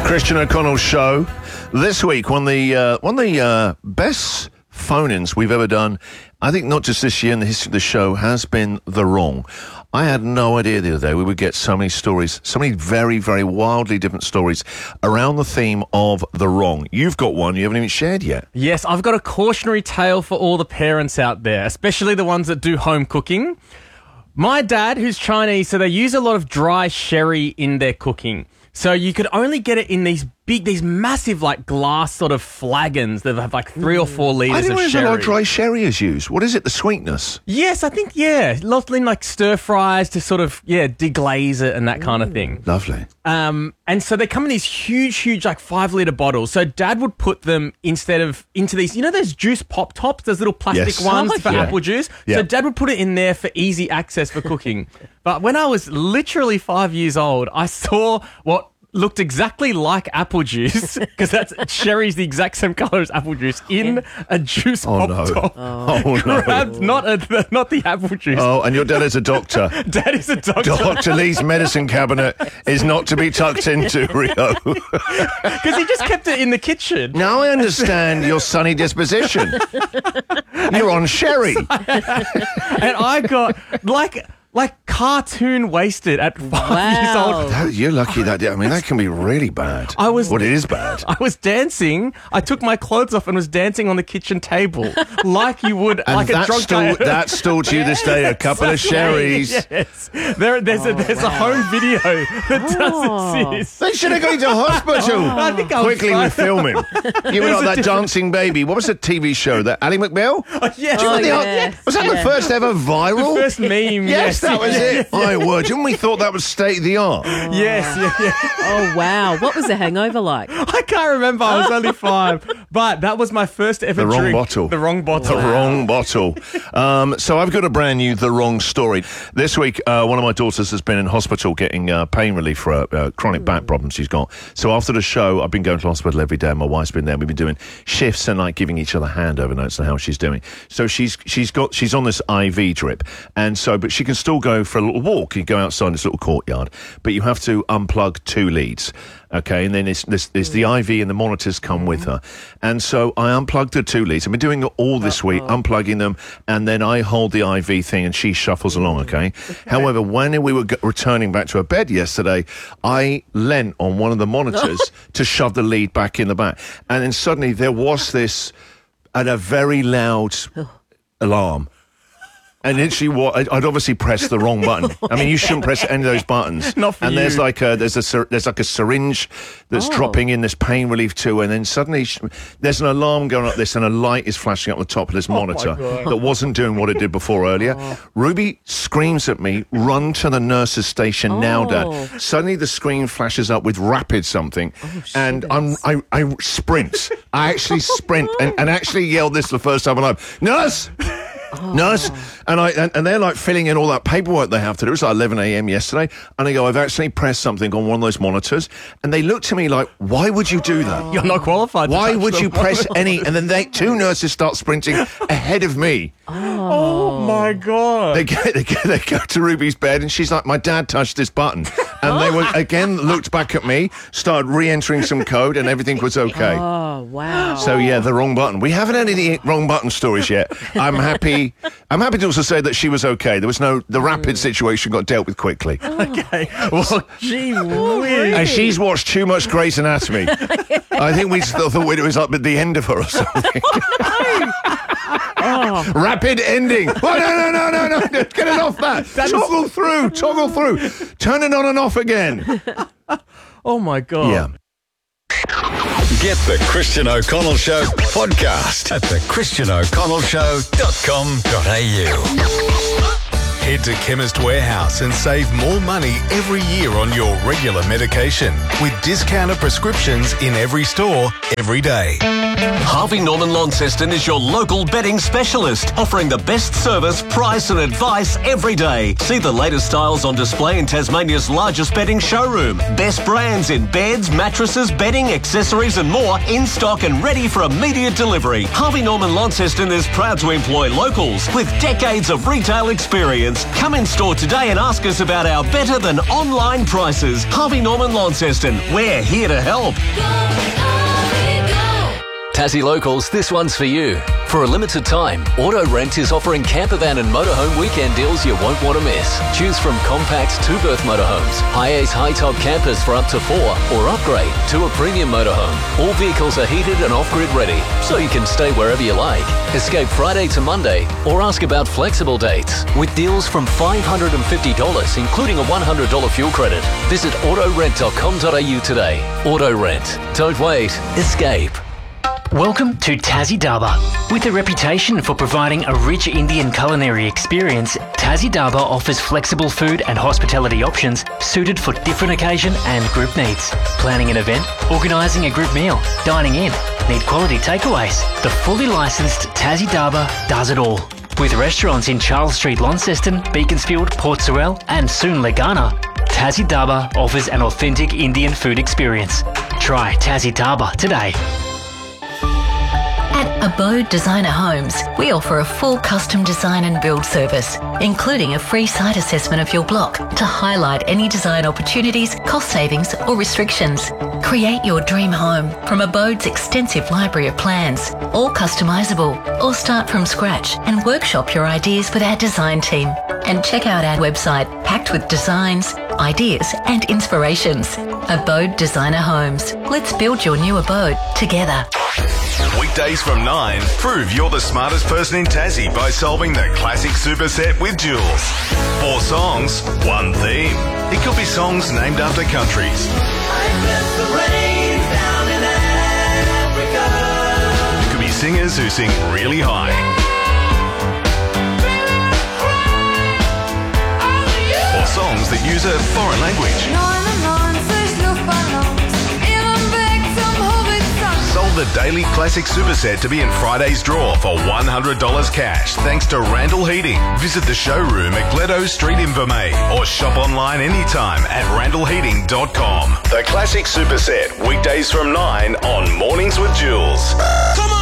Christian O'Connell Show. This week, one of the best phone-ins we've ever done, I think not just this year in the history of the show, has been The Wrong. I had no idea the other day we would get so many stories, so many very, very wildly different stories around the theme of The Wrong. You've got one you haven't even shared yet. Yes, I've got a cautionary tale for all the parents out there, especially the ones that do home cooking. My dad, who's Chinese, so they use a lot of dry sherry in their cooking. So you could only get it in these massive, like, glass sort of flagons that have, like, 3 or 4 litres of sherry. I didn't realize a lot of dry sherry is used. What is it, the sweetness? Yes, I think, lots in, like, stir-fries to sort of, deglaze it and that kind of thing. Lovely. And so they come in these huge, like, 5-litre bottles. So Dad would put them into these, you know those juice pop tops, those little plastic ones for apple juice? Yeah. So Dad would put it in there for easy access for cooking. But when I was literally 5 years old, I saw what looked exactly like apple juice, because sherry's the exact same colour as apple juice, in a juice pop top. Oh, no. Grabbed not the apple juice. Oh, and your dad is a doctor. Dad is a doctor. Dr. Lee's medicine cabinet is not to be tucked into, Rio. Because he just kept it in the kitchen. Now I understand your sunny disposition. You're on sherry. And I got, like cartoon wasted at 5 years old. You're lucky that day. I mean, that can be really bad. It is bad. I was dancing. I took my clothes off and was dancing on the kitchen table like you would, and like a drunk guy. That's still to you this day, a couple of sherries. Yes. There's a home video that does exist. They should have gone to hospital. I think I was Quickly, we're filming. You were like that dancing baby. What was the TV show? That Ally McBeal? Was that the first ever viral? The first meme. Yes, that was it. My word. Didn't we thought that was state of the art? Yes. Oh, wow. What was the hangover like? I can't remember. I was only 5. But that was my first ever The wrong drink. bottle. The wrong bottle. The wrong bottle. So I've got a brand new The Wrong story. This week, one of my daughters has been in hospital getting pain relief for a chronic back problem she's got. So after the show, I've been going to hospital every day. My wife's been there. We've been doing shifts and like giving each other handover notes on how she's doing. So she's on this IV drip, and so but she can still go for a little walk. You go outside this little courtyard, but you have to unplug 2 leads. Okay, and then there's the IV and the monitors come with her. And so I unplugged the 2 leads. I've been doing it all this week, unplugging them, and then I hold the IV thing and she shuffles along, okay? However, when we were returning back to her bed yesterday, I leant on one of the monitors to shove the lead back in the back. And then suddenly there was this, and a very loud alarm. And literally, I'd obviously pressed the wrong button. I mean, you shouldn't press any of those buttons. Not for and you. there's like a syringe that's dropping in this pain relief too, and then suddenly there's an alarm going up this, and a light is flashing up the top of this monitor that wasn't doing what it did before earlier. Ruby screams at me, "Run to the nurse's station now, Dad!" Suddenly the screen flashes up with rapid something, and I sprint. I actually sprint and actually yelled this for the first time in my life, "Nurse!" Nurse, and they're like filling in all that paperwork they have to do. It was like 11 a.m. yesterday, and I go, "I've actually pressed something on one of those monitors," and they looked to me like, "Why would you do that? You're not qualified. Why would you press any?" And then 2 nurses start sprinting ahead of me. Oh my God! They go to Ruby's bed, and she's like, "My dad touched this button," and they were again looked back at me, started re-entering some code, and everything was okay. Oh, wow. So yeah, the wrong button. We haven't had any wrong button stories yet. I'm happy to also say that she was okay. There was the rapid situation got dealt with quickly. Okay. Well, gee whiz. And she's watched too much Grey's Anatomy. I think we still thought it was up at the end of her or something. Rapid ending. Oh, no. Get it off that. Toggle through. Turn it on and off again. Oh my God. Yeah. Get the Christian O'Connell Show podcast at thechristianoconnellshow.com.au. Head to Chemist Warehouse and save more money every year on your regular medication with discounted prescriptions in every store every day. Harvey Norman Launceston is your local bedding specialist, offering the best service, price and advice every day. See the latest styles on display in Tasmania's largest bedding showroom. Best brands in beds, mattresses, bedding, accessories and more in stock and ready for immediate delivery. Harvey Norman Launceston is proud to employ locals with decades of retail experience. appliance. Come in store today and ask us about our better than online prices. Harvey Norman Launceston, we're here to help. Tassie Locals, this one's for you. For a limited time, Auto Rent is offering campervan and motorhome weekend deals you won't want to miss. Choose from compact 2-berth motorhomes, high-ace high-top campers for up to 4, or upgrade to a premium motorhome. All vehicles are heated and off-grid ready, so you can stay wherever you like. Escape Friday to Monday, or ask about flexible dates. With deals from $550, including a $100 fuel credit. Visit autorent.com.au today. Auto Rent. Don't wait. Escape. Welcome to Tassie Daba. With a reputation for providing a rich Indian culinary experience, Tassie Daba offers flexible food and hospitality options suited for different occasion and group needs. Planning an event, organising a group meal, dining in, need quality takeaways. The fully licensed Tassie Daba does it all. With restaurants in Charles Street, Launceston, Beaconsfield, Port Sorell and soon Legana, Tassie Daba offers an authentic Indian food experience. Try Tassie Daba today. At Abode Designer Homes, we offer a full custom design and build service, including a free site assessment of your block to highlight any design opportunities, cost savings or restrictions. Create your dream home from Abode's extensive library of plans, all customisable, or start from scratch and workshop your ideas with our design team. And check out our website packed with designs, ideas and inspirations. Abode Designer Homes. Let's build your new abode together. Weekdays from 9, prove you're the smartest person in Tassie by solving the classic superset with Jules. 4 songs, 1 theme. It could be songs named after countries. It could be singers who sing really high. Or songs that use a foreign language. Sold the Daily Classic Superset to be in Friday's draw for $100 cash thanks to Randall Heating. Visit the showroom at Gledo Street in Vermey or shop online anytime at randallheating.com. The Classic Superset, weekdays from 9 on Mornings with Jules. Come on!